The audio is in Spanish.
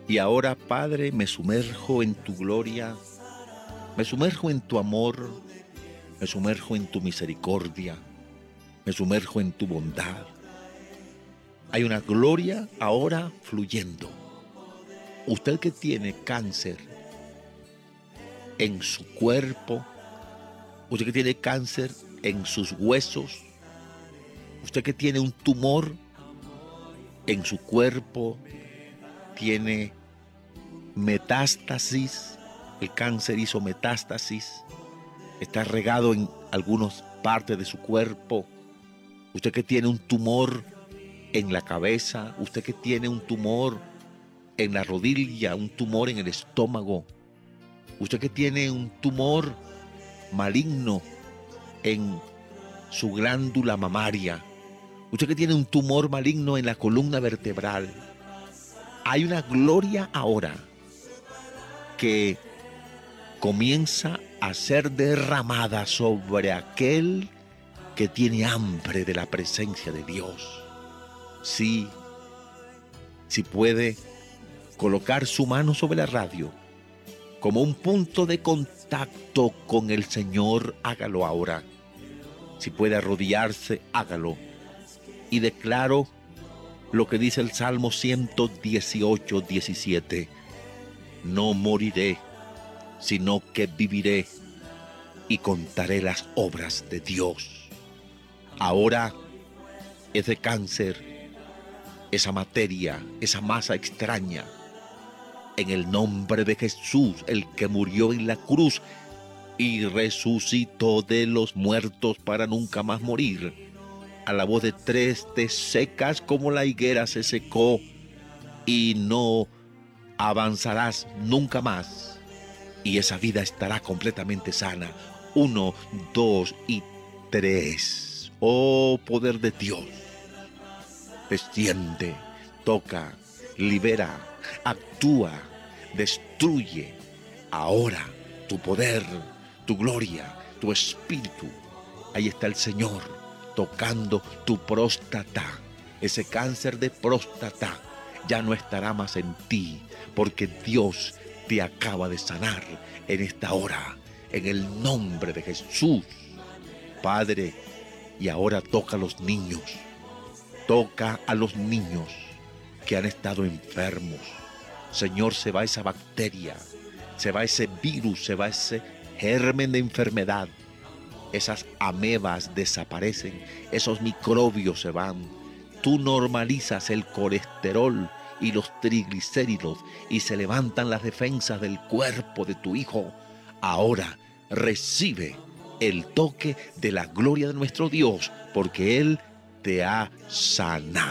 Y ahora, Padre, me sumerjo en tu gloria, me sumerjo en tu amor, me sumerjo en tu misericordia, me sumerjo en tu bondad. Hay una gloria ahora fluyendo. Usted que tiene cáncer en su cuerpo, usted que tiene cáncer en sus huesos, usted que tiene un tumor en su cuerpo, tiene metástasis, el cáncer hizo metástasis, está regado en algunas partes de su cuerpo, usted que tiene un tumor en la cabeza, usted que tiene un tumor en la rodilla, un tumor en el estómago, usted que tiene un tumor maligno en su glándula mamaria, usted que tiene un tumor maligno en la columna vertebral, hay una gloria ahora que comienza a ser derramada sobre aquel que tiene hambre de la presencia de Dios. Sí, si puede colocar su mano sobre la radio como un punto de contacto con el Señor, hágalo ahora. Si puede arrodillarse, hágalo. Y declaro lo que dice el Salmo 118, 17. No moriré, sino que viviré y contaré las obras de Dios. Ahora, ese cáncer, esa materia, esa masa extraña, en el nombre de Jesús, el que murió en la cruz y resucitó de los muertos para nunca más morir, a la voz de tres te secas como la higuera se secó y no avanzarás nunca más. Y esa vida estará completamente sana. 1, 2 y 3. Oh, poder de Dios. Desciende, toca, libera, actúa, destruye. Ahora tu poder, tu gloria, tu espíritu. Ahí está el Señor tocando tu próstata. Ese cáncer de próstata ya no estará más en ti, porque Dios te acaba de sanar en esta hora, en el nombre de Jesús. Padre, y ahora toca a los niños, toca a los niños que han estado enfermos. Señor, se va esa bacteria, se va ese virus, se va ese germen de enfermedad. Esas amebas desaparecen, esos microbios se van. Tú normalizas el colesterol y los triglicéridos y se levantan las defensas del cuerpo de tu hijo. Ahora recibe el toque de la gloria de nuestro Dios, porque Él te ha sanado.